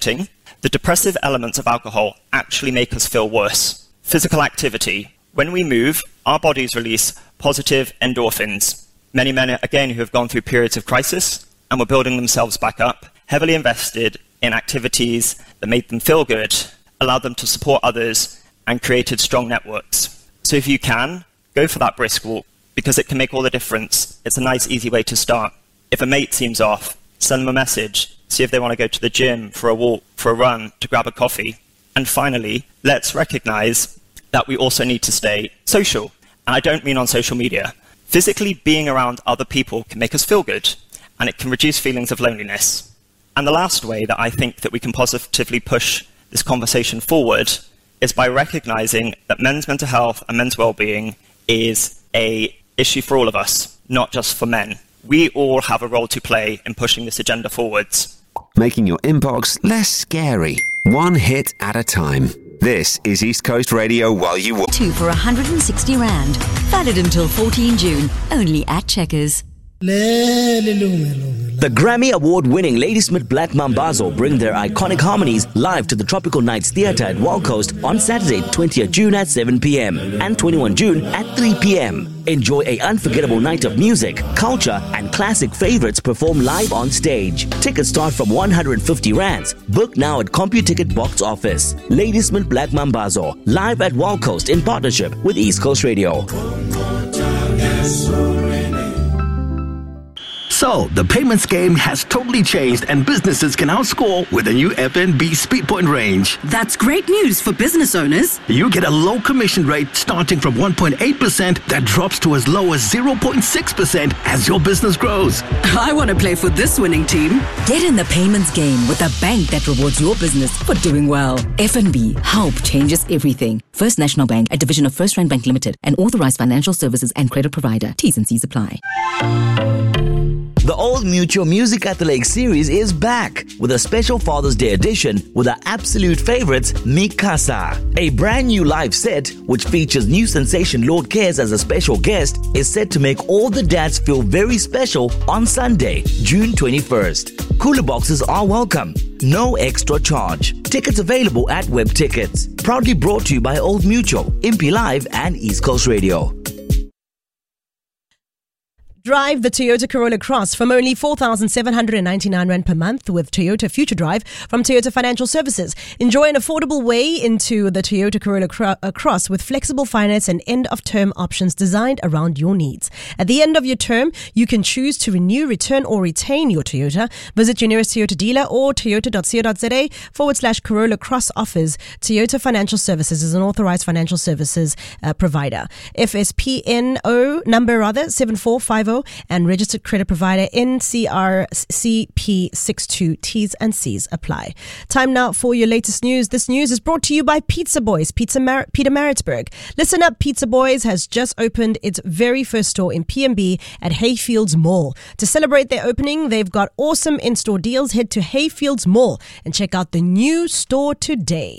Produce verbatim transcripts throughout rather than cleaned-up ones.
tempting, the depressive elements of alcohol actually make us feel worse. Physical activity. When we move, our bodies release positive endorphins. Many men, again, who have gone through periods of crisis and were building themselves back up, heavily invested in activities that made them feel good, allowed them to support others, and created strong networks. So if you can, go for that brisk walk, because it can make all the difference. It's a nice, easy way to start. If a mate seems off, send them a message. See if they want to go to the gym, for a walk, for a run, to grab a coffee. And finally, let's recognize that we also need to stay social. And I don't mean on social media. Physically being around other people can make us feel good, and it can reduce feelings of loneliness. And the last way that I think that we can positively push this conversation forward is by recognizing that men's mental health and men's well-being is an issue for all of us, not just for men. We all have a role to play in pushing this agenda forwards. Making your inbox less scary, one hit at a time. This is East Coast Radio while you walk. Two for one hundred sixty rand. Valid until fourteenth June. Only at Checkers. The Grammy Award-winning Ladysmith Black Mambazo bring their iconic harmonies live to the Tropical Nights Theatre at Wild Coast on Saturday, twentieth June at seven p.m. and twenty-first June at three p.m. Enjoy an unforgettable night of music, culture, and classic favorites performed live on stage. Tickets start from one hundred fifty rands. Book now at CompuTicket box office. Ladysmith Black Mambazo, live at Wild Coast in partnership with East Coast Radio. So, the payments game has totally changed and businesses can now score with the new F N B Speedpoint range. That's great news for business owners. You get a low commission rate starting from one point eight percent that drops to as low as zero point six percent as your business grows. I want to play for this winning team. Get in the payments game with a bank that rewards your business for doing well. F N B, help changes everything. First National Bank, a division of First Rand Bank Limited, an authorized financial services and credit provider. T's and C's apply. The Old Mutual Music at the Lake series is back with a special Father's Day edition with our absolute favorites, Mikasa. A brand new live set, which features new sensation Lord Cares as a special guest, is set to make all the dads feel very special on Sunday, June twenty-first. Cooler boxes are welcome. No extra charge. Tickets available at Web Tickets. Proudly brought to you by Old Mutual, Impi Live and East Coast Radio. Drive the Toyota Corolla Cross from only four thousand seven hundred ninety-nine rand per month with Toyota Future Drive from Toyota Financial Services. Enjoy an affordable way into the Toyota Corolla Cross with flexible finance and end-of-term options designed around your needs. At the end of your term, you can choose to renew, return, or retain your Toyota. Visit your nearest Toyota dealer or toyota.co.za forward slash Corolla Cross offers. Toyota Financial Services is an authorized financial services uh, provider. F S P N O number rather seven four five zero and registered credit provider N C R C P sixty-two. T's and C's apply. Time now for your latest news. This news is brought to you by Pizza Boys, Pizza Mar- Peter Maritzburg. Listen up, Pizza Boys has just opened its very first store in P M B at Hayfields Mall. To celebrate their opening, they've got awesome in-store deals. Head to Hayfields Mall and check out the new store today.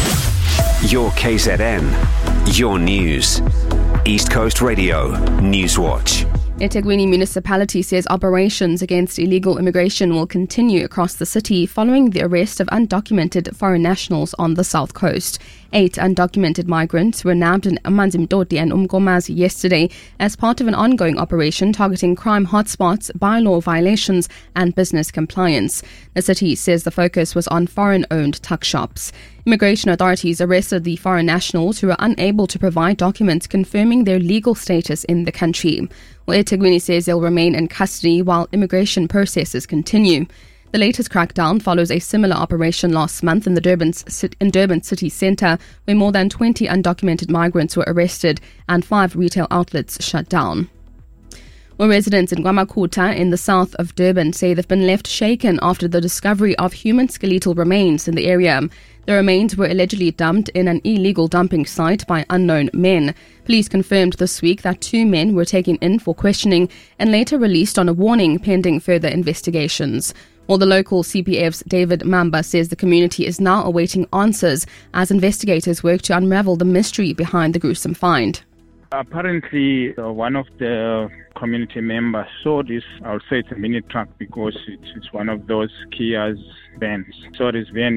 Your K Z N, your news. East Coast Radio, Newswatch. eThekwini Municipality says operations against illegal immigration will continue across the city following the arrest of undocumented foreign nationals on the south coast. Eight undocumented migrants were nabbed in Amanzimtoti and Umkomazi yesterday as part of an ongoing operation targeting crime hotspots, bylaw violations and business compliance. The city says the focus was on foreign-owned tuck shops. Immigration authorities arrested the foreign nationals who were unable to provide documents confirming their legal status in the country. Well, eThekwini says they'll remain in custody while immigration processes continue. The latest crackdown follows a similar operation last month in the Durban, in Durban city centre, where more than twenty undocumented migrants were arrested and five retail outlets shut down. Well, residents in Gwamakuta in the south of Durban say they've been left shaken after the discovery of human skeletal remains in the area. The remains were allegedly dumped in an illegal dumping site by unknown men. Police confirmed this week that two men were taken in for questioning and later released on a warning pending further investigations. While the local C P F's David Mamba says the community is now awaiting answers as investigators work to unravel the mystery behind the gruesome find. Apparently, uh, one of the community members saw this, I would say it's a mini truck because it's, it's one of those Kia's vans. Saw this van